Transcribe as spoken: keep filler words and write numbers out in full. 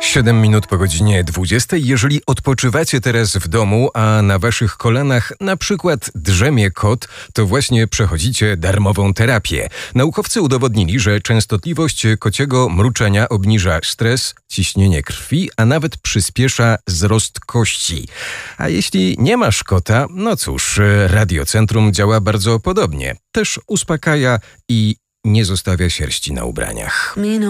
siedem minut po godzinie dwudziestej. Jeżeli odpoczywacie teraz w domu, a na waszych kolanach na przykład drzemie kot, to właśnie przechodzicie darmową terapię. Naukowcy udowodnili, że częstotliwość kociego mruczenia obniża stres, ciśnienie krwi, a nawet przyspiesza wzrost kości. A jeśli nie masz kota, no cóż, Radiocentrum działa bardzo podobnie. Też uspokaja i nie zostawia sierści na ubraniach.